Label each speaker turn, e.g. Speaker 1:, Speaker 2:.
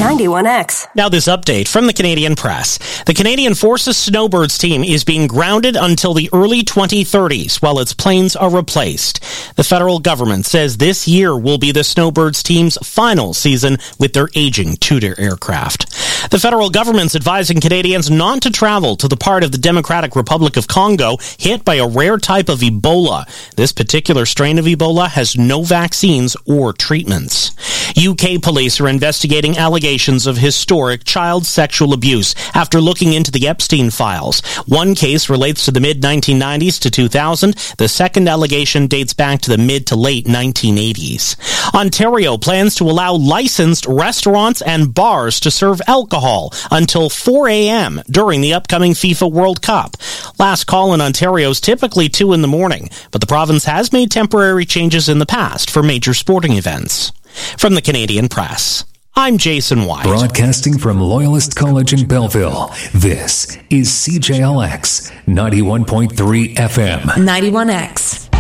Speaker 1: 91X.
Speaker 2: Now this update from the Canadian Press. The Canadian Forces Snowbirds team is being grounded until the early 2030s while its planes are replaced. The federal government says this year will be the Snowbirds team's final season with their aging Tudor aircraft. The federal government's advising Canadians not to travel to the part of the Democratic Republic of Congo hit by a rare type of Ebola. This particular strain of Ebola has no vaccines or treatments. UK police are investigating allegations of historic child sexual abuse after looking into the Epstein files. One case relates to the mid-1990s to 2000. The second allegation dates back to the mid to late 1980s. Ontario plans to allow licensed restaurants and bars to serve alcohol until 4 a.m. during the upcoming FIFA World Cup. Last call in Ontario is typically 2 in the morning, but the province has made temporary changes in the past for major sporting events. From the Canadian Press, I'm Jason White.
Speaker 3: Broadcasting from Loyalist College in Belleville, this is CJLX 91.3 FM.
Speaker 1: 91X.